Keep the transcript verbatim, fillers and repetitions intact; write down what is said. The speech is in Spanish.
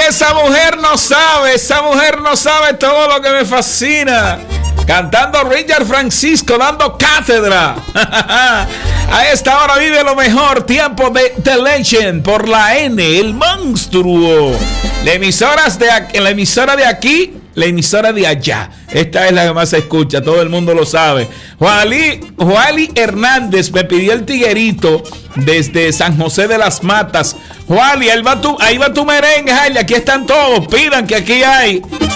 esa mujer no sabe, esa mujer no sabe todo lo que me fascina. Cantando Richard Francisco, dando cátedra. A esta hora vive lo mejor, tiempo de The Legend por la N, el monstruo. La emisora de, la emisora de aquí, la emisora de allá. Esta es la que más se escucha, todo el mundo lo sabe. Juali, Juali Hernández me pidió el tiguerito desde San José de las Matas. Juali, ahí va tu, ahí va tu merengue, Jali, aquí están todos, pidan que aquí hay.